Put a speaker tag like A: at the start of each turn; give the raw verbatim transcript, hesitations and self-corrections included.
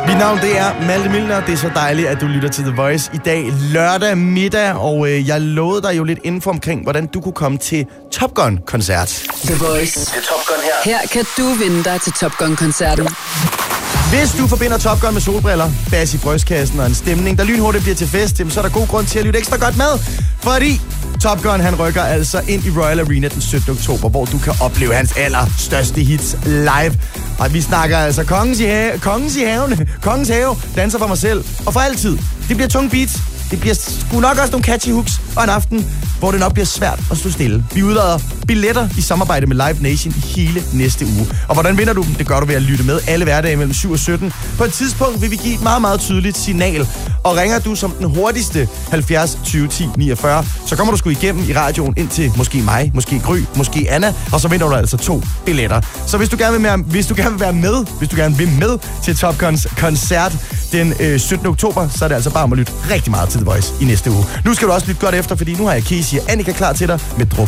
A: Mit navn, det er Malte Milner. Det er så dejligt, at du lytter til The Voice i dag lørdag middag, og øh, jeg lovede dig jo lidt info omkring, hvordan du kunne komme til Top Gun-koncert.
B: The Voice.
C: Det er Top Gun her.
B: Her kan du vinde dig til Top Gun-koncerten.
A: Hvis du forbinder Top Gun med solbriller, bas i brystkassen og en stemning, der lynhurtigt bliver til fest, så er der god grund til at lytte ekstra godt med, fordi Top Gun, han rykker altså ind i Royal Arena den syttende oktober, hvor du kan opleve hans allerstørste hits live. Og vi snakker altså Kongens i, have, kongens i haven, Kongens have, Danser for mig selv, og for altid. Det bliver tunge beats, det bliver sgu nok også nogle catchy hooks, og en aften, hvor det nok bliver svært at stå stille. Vi udlader billetter i samarbejde med Live Nation i hele næste uge. Og hvordan vinder du dem? Det gør du ved at lytte med alle hverdage mellem syv og sytten. På et tidspunkt vil vi give et meget, meget tydeligt signal. Og ringer du som den hurtigste halvfjerds tyve ti niogfyrre, så kommer du sgu igennem i radioen ind til måske mig, måske Gry, måske Anna, og så vinder du altså to billetter. Så hvis du gerne vil, med, hvis du gerne vil være med, hvis du gerne vil med til Top Guns koncert den øh, syttende oktober, så er det altså bare om at lytte rigtig meget til The Voice i næste uge. Nu skal du også lytte godt efter, fordi nu har jeg Casey og Annika klar til dig med Druk.